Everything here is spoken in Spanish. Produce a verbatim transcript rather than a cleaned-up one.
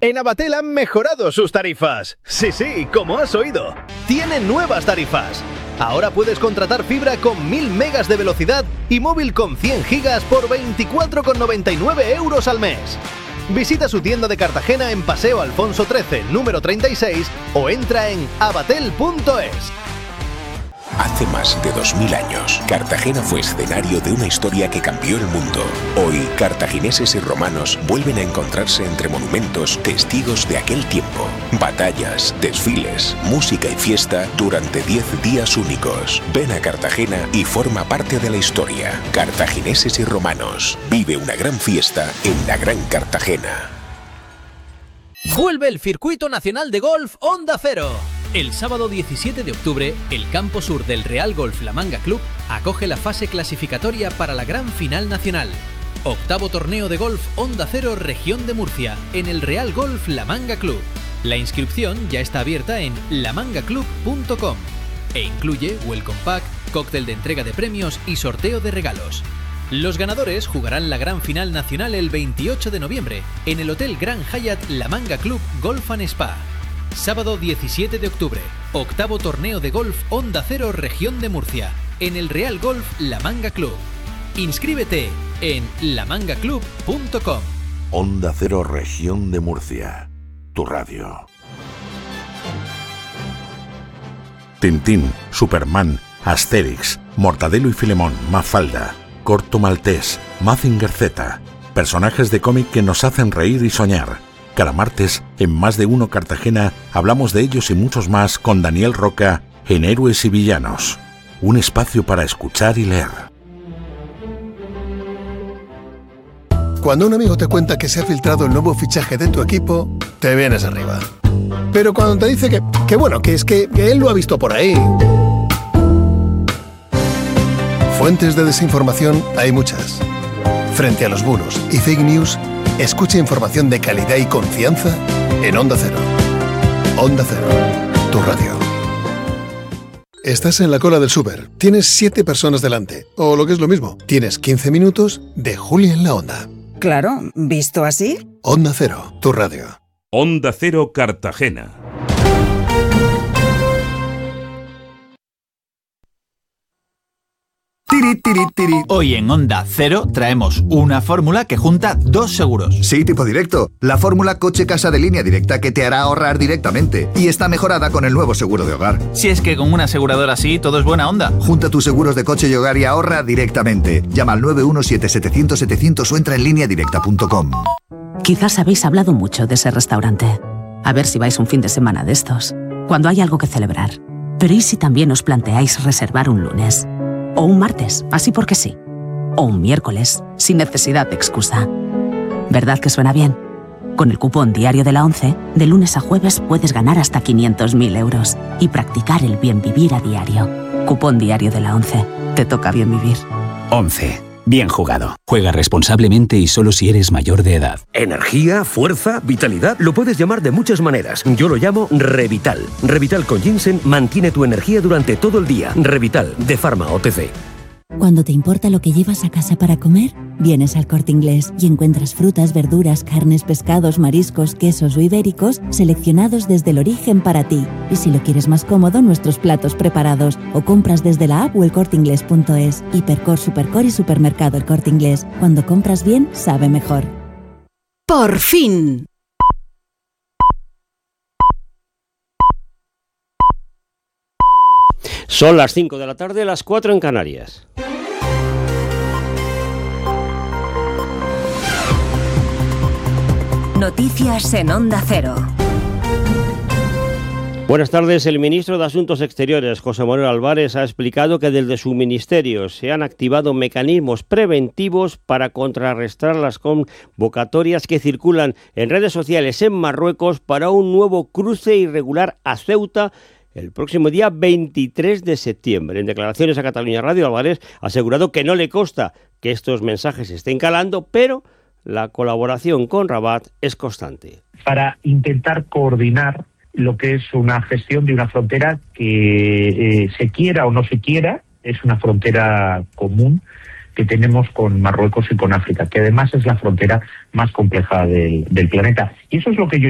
En Abatel han mejorado sus tarifas. Sí, sí, como has oído. Tienen nuevas tarifas. Ahora puedes contratar fibra con mil megas de velocidad y móvil con cien gigas por veinticuatro con noventa y nueve euros al mes. Visita su tienda de Cartagena en Paseo Alfonso trece, número treinta y seis, o entra en abatel punto es. Hace más de dos mil años, Cartagena fue escenario de una historia que cambió el mundo. Hoy, cartagineses y romanos vuelven a encontrarse entre monumentos testigos de aquel tiempo. Batallas, desfiles, música y fiesta durante diez días únicos. Ven a Cartagena y forma parte de la historia. Cartagineses y romanos. Vive una gran fiesta en la Gran Cartagena. Vuelve el Circuito Nacional de Golf Onda Cero. El sábado diecisiete de octubre, el campo sur del Real Golf La Manga Club acoge la fase clasificatoria para la gran final nacional. Octavo torneo de golf Onda Cero Región de Murcia, en el Real Golf La Manga Club. La inscripción ya está abierta en la manga club punto com e incluye Welcome Pack, cóctel de entrega de premios y sorteo de regalos. Los ganadores jugarán la gran final nacional el veintiocho de noviembre en el Hotel Grand Hyatt La Manga Club Golf and Spa. Sábado diecisiete de octubre, octavo torneo de golf Onda Cero Región de Murcia, en el Real Golf La Manga Club. Inscríbete en la manga club punto com. Onda Cero Región de Murcia, tu radio. Tintín, Superman, Asterix, Mortadelo y Filemón, Mafalda, Corto Maltés, Mazinger Z. Personajes de cómic que nos hacen reír y soñar. Cada martes, en Más de Uno Cartagena, hablamos de ellos y muchos más con Daniel Roca en Héroes y Villanos. Un espacio para escuchar y leer. Cuando un amigo te cuenta que se ha filtrado el nuevo fichaje de tu equipo, te vienes arriba. Pero cuando te dice que, que bueno, que es que, que él lo ha visto por ahí... Fuentes de desinformación hay muchas. Frente a los bulos y fake news, escucha información de calidad y confianza en Onda Cero. Onda Cero, tu radio. Estás en la cola del súper, tienes siete personas delante, o lo que es lo mismo, tienes quince minutos de Julia en la Onda. Claro, ¿visto así? Onda Cero, tu radio. Onda Cero Cartagena. Tiri, tiri, tiri. Hoy en Onda Cero traemos una fórmula que junta dos seguros. Sí, tipo directo. La fórmula coche-casa de línea directa que te hará ahorrar directamente. Y está mejorada con el nuevo seguro de hogar. Si es que con una aseguradora así todo es buena onda. Junta tus seguros de coche y hogar y ahorra directamente. Llama al nueve uno siete siete cero cero setecientos o entra en línea directa punto com. Quizás habéis hablado mucho de ese restaurante. A ver si vais un fin de semana de estos, cuando hay algo que celebrar. Pero ¿y si también os planteáis reservar un lunes? O un martes, así porque sí. O un miércoles, sin necesidad de excusa. ¿Verdad que suena bien? Con el cupón diario de la ONCE, de lunes a jueves puedes ganar hasta quinientos mil euros y practicar el bien vivir a diario. Cupón diario de la ONCE. Te toca bien vivir. ONCE. Bien jugado. Juega responsablemente y solo si eres mayor de edad. Energía, fuerza, vitalidad, lo puedes llamar de muchas maneras. Yo lo llamo Revital. Revital con ginseng mantiene tu energía durante todo el día. Revital, de Pharma O T C. Cuando te importa lo que llevas a casa para comer, vienes al Corte Inglés y encuentras frutas, verduras, carnes, pescados, mariscos, quesos o ibéricos seleccionados desde el origen para ti. Y si lo quieres más cómodo, nuestros platos preparados o compras desde la app o el corte inglés punto es. Hipercor, Supercor y Supermercado El Corte Inglés. Cuando compras bien, sabe mejor. ¡Por fin! Son las cinco de la tarde, las cuatro en Canarias. Noticias en Onda Cero. Buenas tardes. El ministro de Asuntos Exteriores, José Manuel Álvarez, ha explicado que desde su ministerio se han activado mecanismos preventivos para contrarrestar las convocatorias que circulan en redes sociales en Marruecos para un nuevo cruce irregular a Ceuta el próximo día veintitrés de septiembre. En declaraciones a Cataluña Radio, Álvarez ha asegurado que no le consta que estos mensajes estén calando, pero la colaboración con Rabat es constante. Para intentar coordinar lo que es una gestión de una frontera que, eh, se quiera o no se quiera, es una frontera común que tenemos con Marruecos y con África, que además es la frontera más compleja del, del planeta. Y eso es lo que yo